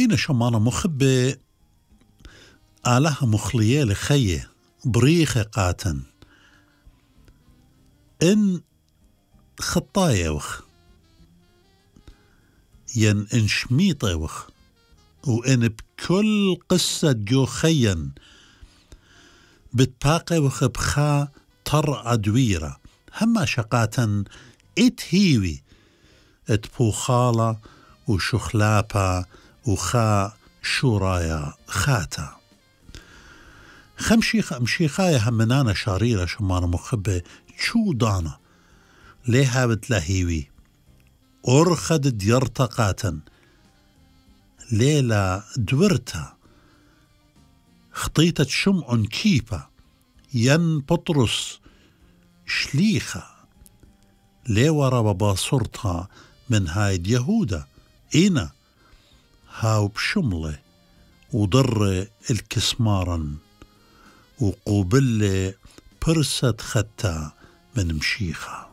فينا شمانة مخبة آلها مخلية لخيه بريخة قاتن إن خطايا وخ ين إن شميطة وخ وإن بكل قصة جو خيا بتباقي وخ بخا طر عدويرة هما شقاتا هيوي بوخالة وشخلابة وخا شورايا خاتا مشيخايا همنانا شاريرة شمانا مخبة شو دانا ليها بتلاهيوي أرخد ديرتقاتا ليلة دورتا خطيتة شمع كيبا ين بطرس شليخة لي ورا بابا صرتها من هايد يهودا إينا هاو بشملة وضر الكسمارا وقوبلة برسة ختا من مشيخة.